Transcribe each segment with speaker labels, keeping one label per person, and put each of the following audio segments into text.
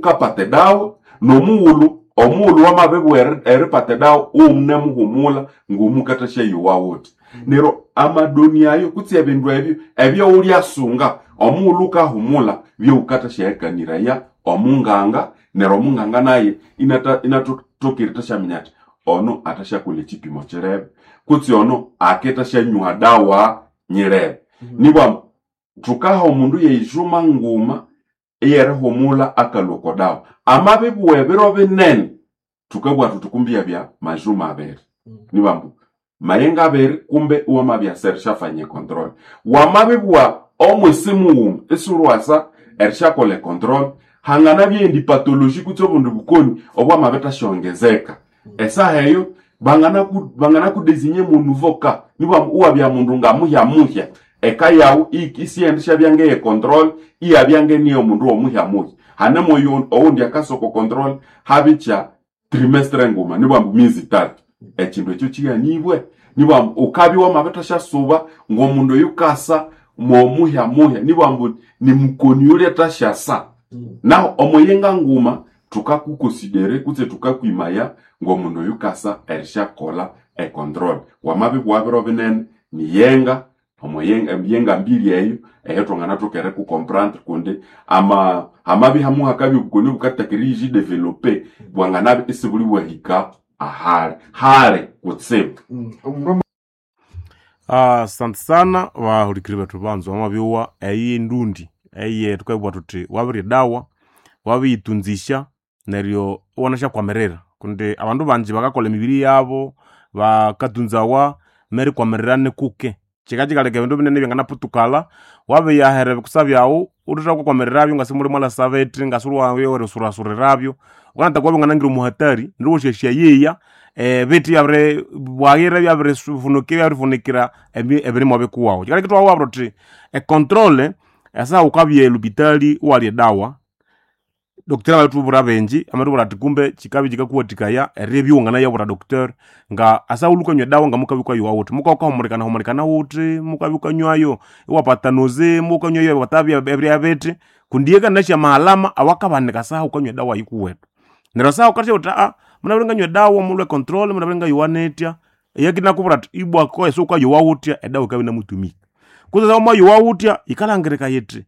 Speaker 1: ukapate dawa nomuulu omuulu wamabebu eripate dawa umne muhumula ngumukatasha yuwa wote nero amadonia yo kutsi ebindu ebyo uli asunga omuulu kahumula byo ukatasha ekaniraya omunganga nero omunganga naye inatokirita shaminyati ono atasha kule chipimo chirebe kutsi ono aketasha nyuha dawa nyirebe niba tukaha omundu yeijuma nguma eyere humula akaloko dawa amabebu webero binene tukabwa tukumbia bya majuma abere nibambu mayenga abere kumbe uwamabya sersha fanye control wamabebu wa omwesimu esuruasa ersha kole control hangana byendi pathologie kutsobundu bukoni obwa mabeta shongezeka esa heyo bangana ku désigner mon nouveau cas nibambu uwa bya mundu ngamuhya eka yawu ikisiendesha byange ye control iya byange niyo mundu omuhya hanemo yo oundi akasoko control habicha trimestre ngoma nibambu miezi 3 ekintu ekyo kiyanibwe nibambu ukabi wa mabetasha suba ngomundu yukasa momuhya nibambu ni mukoni ule tashasa naho omoyenga nguma tukakukonsidere kutse tukakwimaya ngomundu yukasa erisha kola control wamabi bwabiro binene ni yenga omoyenga mbili eyo tongana tokere ku comprendre konde amabi hamu hakabi kukoni bukatakiriji developer bwangana esibuli wahika hare kutse
Speaker 2: asante sana wahulikiri betu banzo amabiwa eyi ndundi eyi tukabwa tuti wabiri dawa wabitunzisha neryo wanasha kwamerera kunde abandu banje bakakola emibiri yabo bakatunzawa meri kwamererane kuke chikachikaleke bindu binene byangana putukala wabe yahere kusabyawo uruta kwa kwamerera byo ngasimuri mwala saveti ngasurwa wewe surasurirabyo ukanta kwa ngana ngiru muhatari ndiwo sheshya yeya beti yabre bwagira yabre funikira ebiri mwabe kuwawo chikaleke twa wabroti controle asa ukabye lubitali wali dawa doktora watu burabenji amadu buratikumbe chikabi chikakuwatikaya review ngana ya bura doctor nga asa ulukanywa dawa nga mukabikwa yuwa wote mukahomorikana wote mukabikanywayo wapatanoze mukanywayo watabi every abete kundieka nasha mahalama awakabanika saha ukanywa dawa yikuwetu nero saha ukatisha uta muna dawa mulwe control muna yuwa netia yakina kuburat ibwa ko eso kwa yuwa wote edawa kabina mutumika kuza oma yuwa wote ikalangirika yete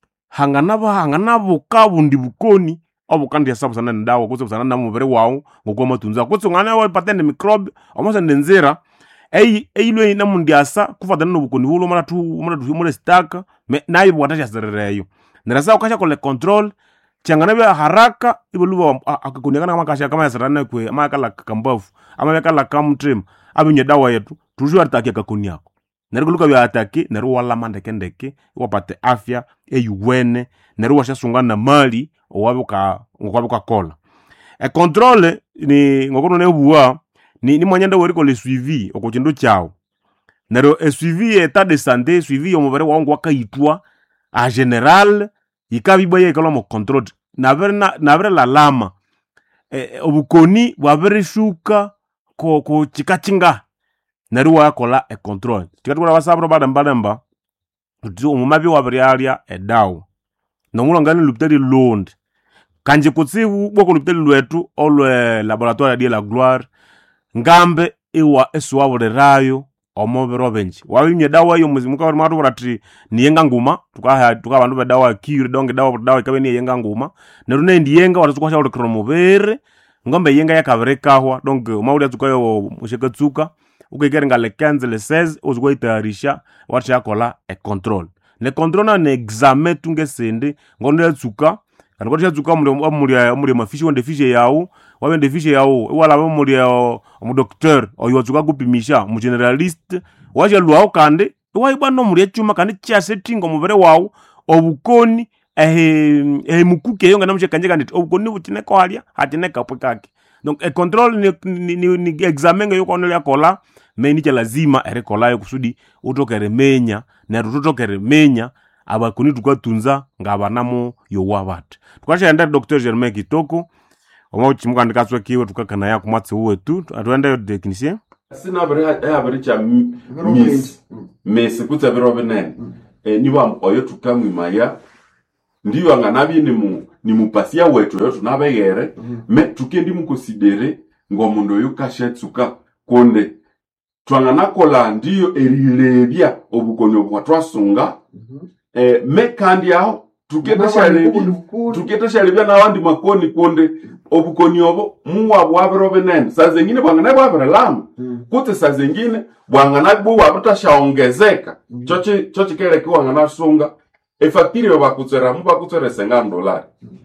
Speaker 2: hanganabo kabundi bukoni obukandi yasabu sana ndawo kuzo sana namubere wawo ngokwa matunza kuzo ngana wa patende microbe omosa ndenzera eyilwe namundi asa kufadana nobukoni bulo mara staka nayo bwatasha serereyo nerasa ukasha kole control changana bya haraka ibuluba akakunikana makasha kama yasarana kwe amakala kambafu amakala kamtrim abinye dawa yetu tujua ataki akakuniako neruguluka bya ataki neru wala mandekendeke wapate afya eyuwene neru washasungana mali owabuka kola controle ni ngokono nebuwa ni mwanyanda weriko le suivi okochindo chao nero suivi état de santé suivi omubere wangu wakayitwa a general ikabiba yekalo mo control navere la lama obukoni bwabere shuka ko chikachinga neru wakola control tikatwa basabro badamba tuti umumabi wabiryalia edawo nomulongani lupitali londe kanje kutsibu boko lupitali lwetu olwe laboratoire de la gloire ngambe iwa esuwabule rayo omobero benji wabinye dawa yo muzimuka wari matu burati niyenga nguma tukabandu bedawa kiri donge dawa ikabe ni yenga nguma nerune ndiyenga watukwasha ule kromobere ngombe yenga yakabrekahwa donc mauli atukayo mushekatsuka ukegere ngale 15 le 16 ozugwa itarisha wacha yakola control ne control na examen tunge sende ngondo yatsuka kanoko yatsuka muri mafishi wonde fishi yawo wabende fishi yawo wala muri mu docteur oyo tsuka kupimisha mu generalist waje luwa kande waiba no muri chuma kandi cha setting omubere wawo obukoni mukuke yonga namuje kanje kandi obukoni butineko halia hatineka pwekake donc control ni examen yo kono yakola meni cha lazima erekola yo kusudi utokere menya na tutokere menya abakuni tukatunza ngabanamo yo wabatu tukasha enda Dr. Germain Kitoko omochi mukandika tswe kiwe tukakana ya kumatse wetu atwenda yo technicien
Speaker 1: sina bari cha miss kutsa biro benene niba oyo tukamwimaya ndiyo anganabi ni mu ni mupasia wetu yo tunabegere me tukendi mukonsidere ngomundu oyo kashetsuka konde twanganakola ndiyo erilebya obukonyo bwa twasunga me kandi aho tuketeshalebya n'abandi makoni konde obukoni obo muwa bwabiro benene saa zingine bwangana bwabiro lamu kute saa zingine bwangana bwa butashaongezeka chochi kele kiwangana sunga efaktiri bakutsera mubakutsere $50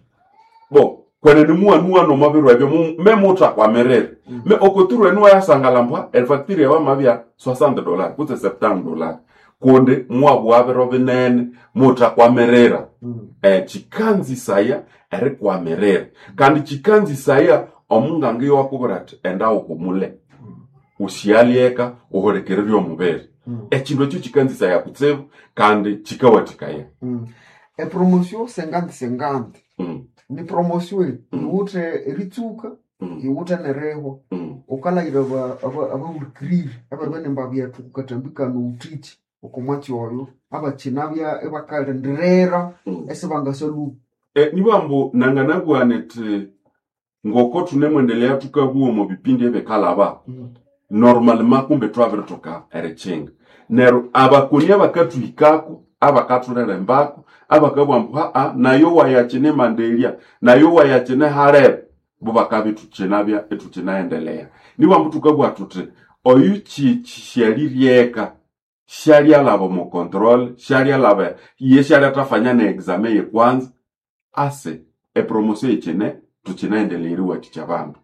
Speaker 1: bo kwene ni muwa no mabiro ebyo me mutra kwa merere me okoturu enu ya sangalambwa efaktiri ya mabya $60 kute $70 konde muwa bwabiro benene mutra kwa merera chikanzi saya eri kwa merere kandi chikanzi saya omungange wakubrat enda okumule ushiyalieka uhorekereryo mubere echindo cyo chikanzi saya kutsebu kandi chikawatikaya
Speaker 3: promotion 50-50 ni promotion iwute ritsuka iwute nereho ukala iraba aba urikiri aba bene mbabya tukatambika no utiti okomwati oyo abachinabya ebakalendrera esibangasolu
Speaker 1: nibambo nanganagwanete ngoko tunemwendelea tukabuo mu bipindi ebekalaba normalement kumbe twavertoka erechenga nero abakoni abakatwikako abakaturerembako abakabwampa nayo wayachine mandelia nayo wayachine hareb bubakabe tuchenabya etuchinaendelea nibambo tukabwa tutre oyuchi chishaliryeka sharia labo mu control sharia labo yesharia tafanya na examen ye kwanza ase promotion ichene tuchinaendeleriwa tichabantu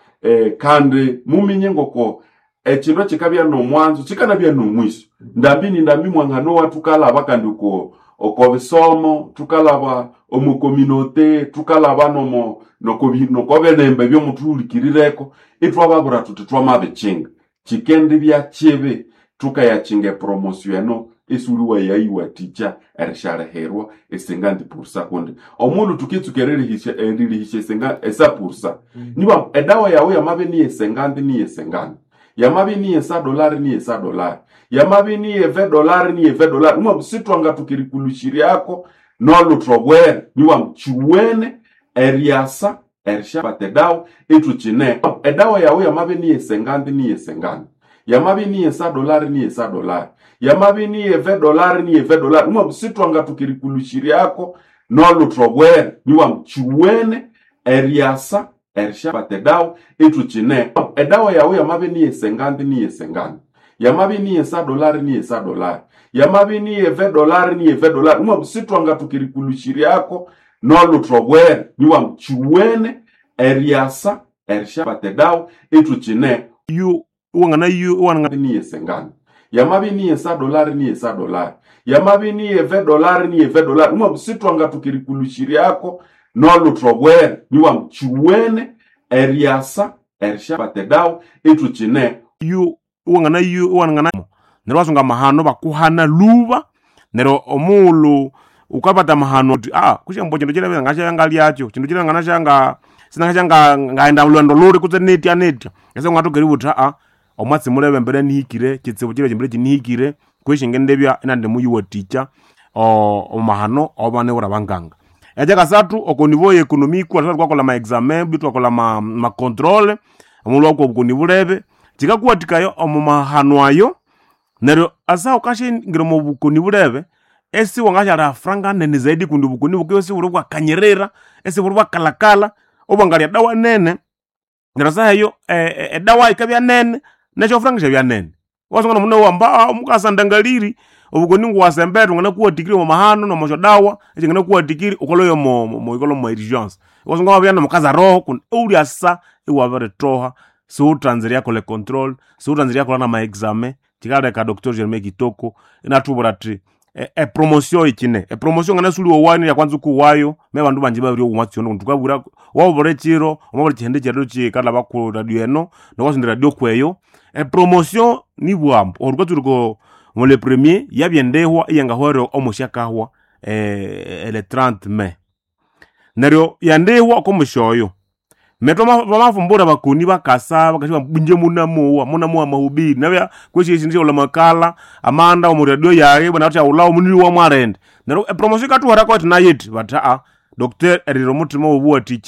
Speaker 1: kandi muminye ngoko chino chikabya no mwanzo chikanabya no mwiso ndambi mwangano watukala bakandi uko okobisomo tukalaba omu communauté tukalaba no kobenembe byo mutulikirireko itwababura tutwa mabechinga chikendi bya chebe tukayachinge promotion esuluwa yayiwa ticha erishareherwa 50% konde omuntu tukitsukerere hishe senga esa pursa niba edawa yawe yamabe ni 50 ni 50 yamabe ni $100 ni $100 yamabe ni $20 ni $20 umwe sitwanga tukirikulushiri yako no lutrobwere niwa mchuwene eriasa erisha batedaw etuchine edawa yawe yamabe ni 50 ni 50 yamabe ni $100 ni $100 yamabe ni $20 ni $20 umwe sitwanga tukirikulushiri yako no lutrobwere niwa mchuwene eriasa erisha batedaw etuchine edawa yawe yamabe ni 50 ni 50 yamabe ni $100 ni $100 yamabe ni $20 ni $20 umwe sitwanga tukirikulushiri yako no lutrobwere niwa mchuwene eriasa erisha batedaw etuchine
Speaker 2: wangana
Speaker 1: ni $50 yamabe ni $100 ni $100 yamabe ni $20 ni $20 umwe sitwanga tukirikulushiri yako no lutrobwere niwa mchuwene eriasa erisha batedaw etuchine
Speaker 2: wangana nero wasunga mahano bakuhana luba nero omulu ukapata mahano kushambo chindu chile ngasha ngalyacho chindu chile nganashanga sinanga ngaenda lwendo luri kutse neti ese ngatogeri buta omwatsi mulebe mbere nihikire kitsibu chile chimbere chinihikire kwishinge ndebya inande muyiwa teacher omahano obane ura banganga eja kasatu okonivo ekonomi kwa kwakola ma examen bitu kwakola ma control omulu wako obukonibulebe chikakuwatikayo omumahano ayo nero asa okashe ngiro mu bukonibulebe esi wangashara franga nene zaidi kundi bukoni bukwesi burwa kanyerera esi burwa kalakala obangalia dawa nene ngerasa hayo dawa ikabya nene necho franga chabya nene wasongana muno wamba mukasandangaliri obukoni ngwasembera ngana kuwatikiri mu mahano no mojo dawa ngana kuwatikiri ukoloyo mo ikolo mo urgence wasongana byana mukaza roho kun uri asa iwabere toha so transiria ko le control so transiria ko na ma examen tikale ka Dr. Germain Kitoko inatubura tri promotion ikine promotion ngana suli owani ya kwanza ku wayo me bandu banjiba biri umatsi ndo tukabura wabore chiro omabore chende chero chikala bakuru radio eno no wasindi radio kweyo promotion ni bwambo oruko turiko mo le premier yabyendehwa yanga horo omushakahwa le 30 mai nario yandehwa ko mushoyo metoma bamafumbura bakuni bakasa bakashiba bunje munamuwa mahubiri nabya kweshi shinje ola makala amanda mu radio yaye bana acha ulawo muniri wa mwarende nero promotion katu harako tunayeti bata Dr. eriro mutima wobuwatikya